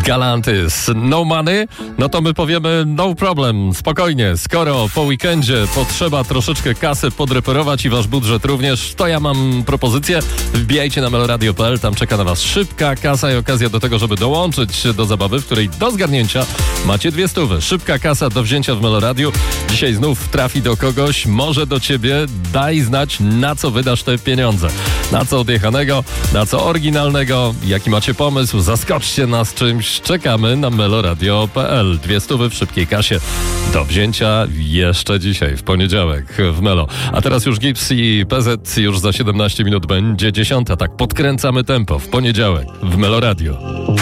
Galantis, no money? No to my powiemy no problem, spokojnie. Skoro po weekendzie potrzeba troszeczkę kasy podreperować i wasz budżet również, to ja mam propozycję. Wbijajcie na meloradio.pl, tam czeka na was szybka kasa i okazja do tego, żeby dołączyć do zabawy, w której do zgarnięcia macie 200. Szybka kasa do wzięcia w Meloradiu. Dzisiaj znów trafi do kogoś, może do ciebie. Daj znać, na co wydasz te pieniądze. Na co odjechanego, na co oryginalnego, jaki macie pomysł, zaskoczcie nas czymś. Czekamy na meloradio.pl. 200 w szybkiej kasie do wzięcia jeszcze dzisiaj, w poniedziałek w Melo. A teraz już Gips i PZ, już za 17 minut będzie 10. Tak podkręcamy tempo w poniedziałek w Meloradio.